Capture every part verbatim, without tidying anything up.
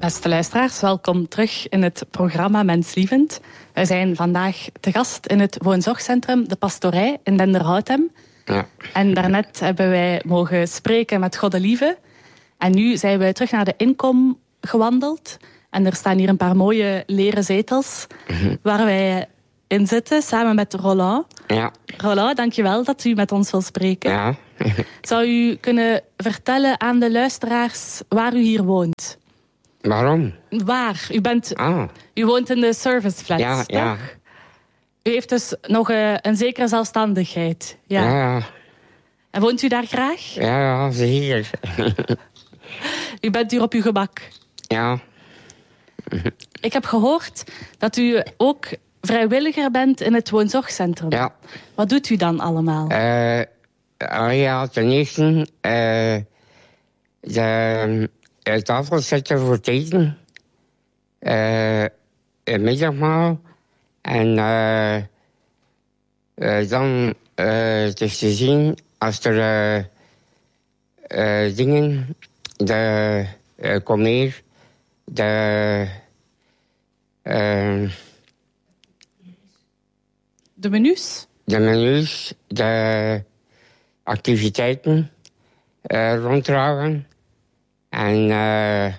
Beste luisteraars, welkom terug in het programma Menslievend. Wij zijn vandaag te gast in het woonzorgcentrum De Pastorij in Denderhoutem. Ja. En daarnet hebben wij mogen spreken met Goddelieve. En nu zijn we terug naar de inkom gewandeld. En er staan hier een paar mooie leren zetels mm-hmm. waar wij in zitten, samen met Roland. Ja. Roland, dankjewel dat u met ons wil spreken. Ja. Zou u kunnen vertellen aan de luisteraars waar u hier woont? Waarom? Waar? U, bent, ah. u woont in de service flats, ja, toch? Ja. U heeft dus nog uh, een zekere zelfstandigheid. Ja. Ja, ja. En woont u daar graag? Ja, ja, zeker. U bent hier op uw gemak? Ja. Ik heb gehoord dat u ook vrijwilliger bent in het woonzorgcentrum. Ja. Wat doet u dan allemaal? Uh, uh, ja, ten eerste uh, de uh, tafel zetten voor het eten. Uh, het middagmaal. En uh, uh, dan uh, het is te zien als er uh, uh, dingen, de uh, kommer, de... Uh, de menus? De menus, de activiteiten uh, ronddragen. En uh,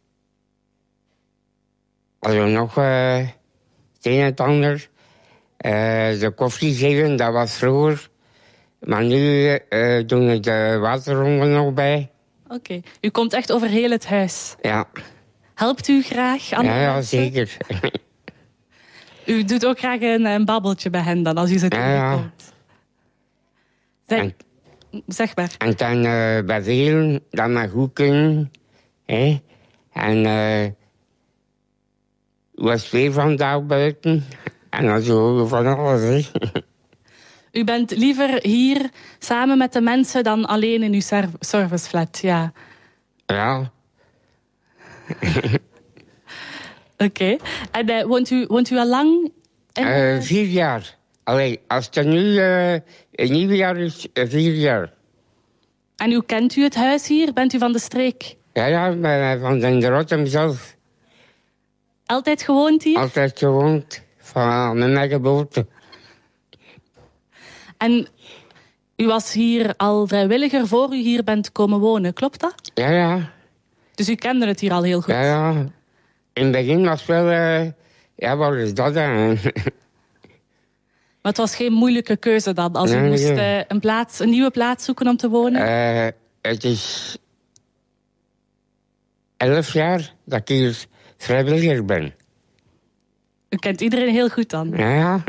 als er nog uh, het een en het ander. Uh, de koffie geven, dat was vroeger. Maar nu uh, doen we de waterronde nog bij. Oké, okay. U komt echt over heel het huis? Ja. Helpt u graag aan de Ja, ja, mensen? zeker. U doet ook graag een, een babbeltje bij hen dan, als u ze tegenkomt. Ja, ja. Zeg, en, zeg maar. En dan uh, bij velen, dat maar goed kunnen. Hè? En uh, was weer vandaag buiten. En dan zo van alles. Hè? U bent liever hier samen met de mensen dan alleen in uw serviceflat, ja. Ja. Oké. Okay. En uh, woont, u, woont u al lang? In... Uh, vier jaar. Allee, als het nu uh, een nieuw jaar is, uh, vier jaar. En hoe kent u het huis hier? Bent u van de streek? Ja, ja, van Denderhoutem zelf. Altijd gewoond hier? Altijd gewoond, van mijn geboorte. En u was hier al vrijwilliger voor u hier bent komen wonen, klopt dat? Ja, ja. Dus u kende het hier al heel goed? Ja, ja. In het begin was het wel... Uh, ja, wat is dat dan? Maar het was geen moeilijke keuze dan, als nee, u moest uh, een, plaats, een nieuwe plaats zoeken om te wonen? Uh, het is elf jaar dat ik hier vrijwilliger ben. U kent iedereen heel goed dan? Ja, ja.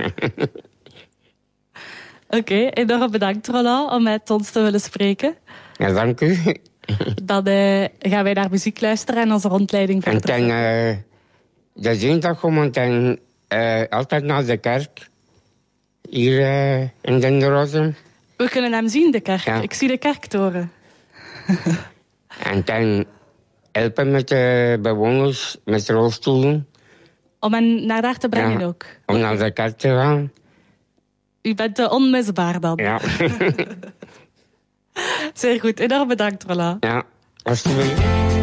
Oké, okay, enorm bedankt Roland om met ons te willen spreken. Ja, dank u. Dan uh, gaan wij naar muziek luisteren en onze rondleiding verder. En dan, uh, de dinsdag komen dan uh, altijd naar de kerk. Hier uh, in Denderhoutem. We kunnen hem zien, de kerk. Ja. Ik zie de kerktoren. En dan helpen met de bewoners met rolstoelen. Om hen naar daar te brengen ja, ook? Om naar de kerk te gaan. U bent uh, onmisbaar dan? Ja. Zeer goed. Enorm bedankt, Roland. Ja, alsjeblieft.